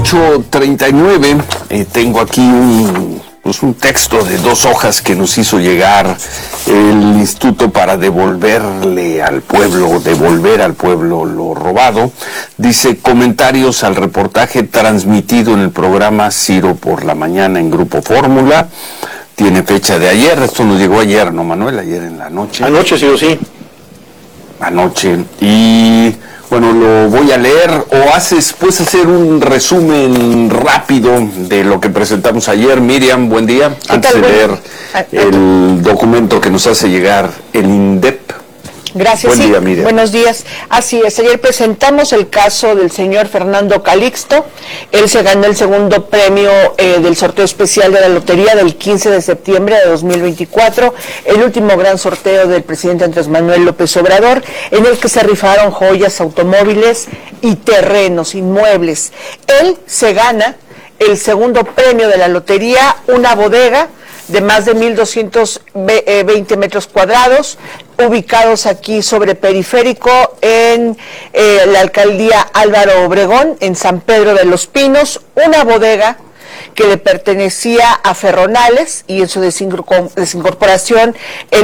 8:39, tengo aquí un texto de 2 hojas que nos hizo llegar el Instituto para devolver al pueblo lo robado. Dice: comentarios al reportaje transmitido en el programa Ciro por la mañana en Grupo Fórmula. Tiene fecha de ayer, esto nos llegó ayer, ¿no, Manuel? Ayer en la noche. Anoche, sí o sí. Anoche. Y bueno, lo voy a leer, o puedes hacer un resumen rápido de lo que presentamos ayer. Miriam, buen día. Antes de leer el documento que nos hace llegar el INDEP. Gracias. Buen día, Miriam. Buenos días. Así es, ayer presentamos el caso del señor Fernando Calixto. Él se ganó el segundo premio del sorteo especial de la lotería del 15 de septiembre de 2024, el último gran sorteo del presidente Andrés Manuel López Obrador, en el que se rifaron joyas, automóviles y terrenos, inmuebles. Él se gana el segundo premio de la lotería, una bodega de más de 1,220 metros cuadrados, ubicados aquí sobre Periférico, en la alcaldía Álvaro Obregón, en San Pedro de los Pinos, una bodega que le pertenecía a Ferronales, y en su desincorporación